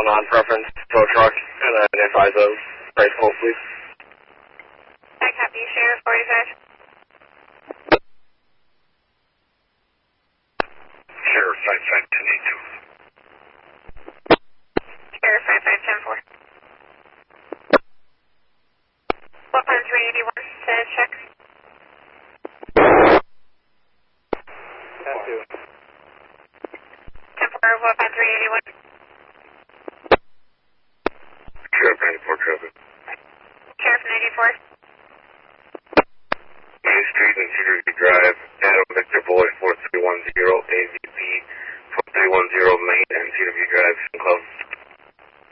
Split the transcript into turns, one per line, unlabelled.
non-preference tow truck, and then advise of price quote, please.
I copy, Sheriff 45.
Sheriff 551082.
Sheriff 5510-4. Weapon 381 to check.
Have to.
10-4, weapon 381.
Sheriff 94 traffic.
Sheriff 94.
Main Street and Cedar View Drive, Adam Victor Boy 4310, AVP 4310 Main and Cedar View Drive, St. Cloud